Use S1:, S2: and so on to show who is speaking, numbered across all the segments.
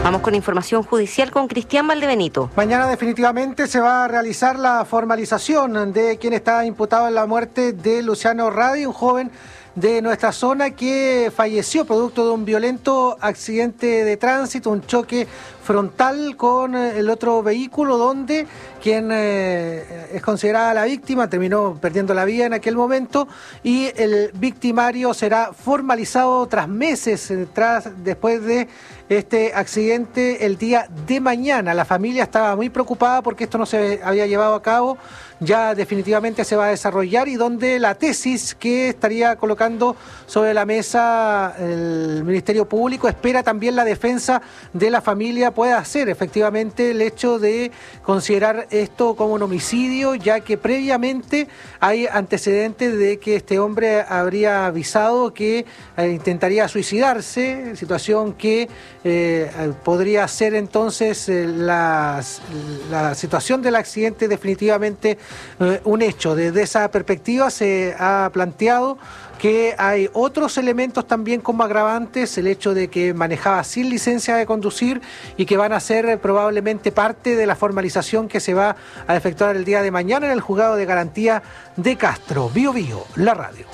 S1: Vamos con información judicial con Cristian Valdebenito.
S2: Mañana definitivamente se va a realizar la formalización de quien está imputado en la muerte de Luciano Radi, un joven de nuestra zona que falleció producto de un violento accidente de tránsito, un choque frontal con el otro vehículo, donde quien es considerada la víctima terminó perdiendo la vida en aquel momento, y el victimario será formalizado tras meses, después de este accidente el día de mañana. La familia estaba muy preocupada porque esto no se había llevado a cabo, ya definitivamente se va a desarrollar, y donde la tesis que estaría colocando sobre la mesa el Ministerio Público espera también la defensa de la familia pueda hacer efectivamente el hecho de considerar esto como un homicidio, ya que previamente hay antecedentes de que este hombre habría avisado que intentaría suicidarse, situación que podría ser entonces la situación del accidente definitivamente un hecho. Desde esa perspectiva se ha planteado que hay otros elementos también como agravantes, el hecho de que manejaba sin licencia de conducir y que van a ser probablemente parte de la formalización que se va a efectuar el día de mañana en el juzgado de garantía de Castro. Bío Bío, la radio.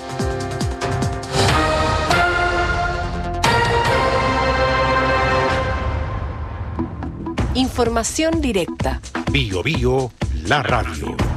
S3: Información directa.
S4: Bío Bío, la radio.